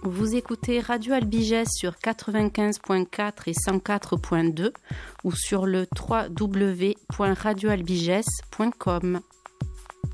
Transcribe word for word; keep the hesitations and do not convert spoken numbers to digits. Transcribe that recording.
Vous écoutez Radio Albigès sur quatre-vingt-quinze point quatre et cent quatre point deux ou sur le w w w point radio albigès point com.